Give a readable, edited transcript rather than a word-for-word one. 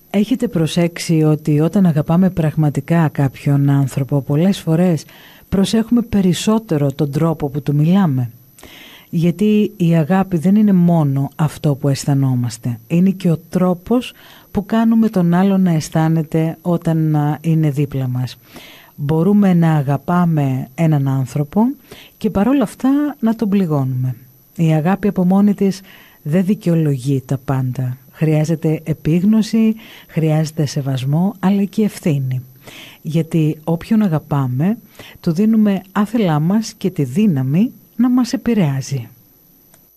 Έχετε προσέξει ότι όταν αγαπάμε πραγματικά κάποιον άνθρωπο, πολλές φορές προσέχουμε περισσότερο τον τρόπο που του μιλάμε? Γιατί η αγάπη δεν είναι μόνο αυτό που αισθανόμαστε, είναι και ο τρόπος που κάνουμε τον άλλο να αισθάνεται όταν είναι δίπλα μας. Μπορούμε να αγαπάμε έναν άνθρωπο και παρόλα αυτά να τον πληγώνουμε. Η αγάπη από μόνη της δεν δικαιολογεί τα πάντα. Χρειάζεται επίγνωση, χρειάζεται σεβασμό, αλλά και ευθύνη. Γιατί όποιον αγαπάμε, του δίνουμε άθελά μας και τη δύναμη να μας επηρεάζει.